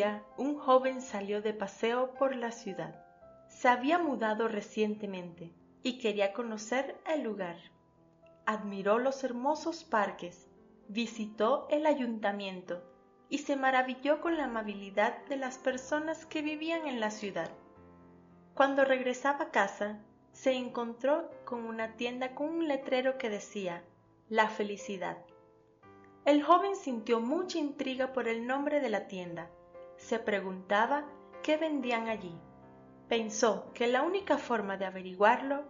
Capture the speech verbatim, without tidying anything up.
día, un joven salió de paseo por la ciudad. Se había mudado recientemente y quería conocer el lugar. Admiró los hermosos parques, visitó el ayuntamiento y se maravilló con la amabilidad de las personas que vivían en la ciudad. Cuando regresaba a casa, se encontró con una tienda con un letrero que decía «La felicidad». El joven sintió mucha intriga por el nombre de la tienda. Se preguntaba qué vendían allí. Pensó que la única forma de averiguarlo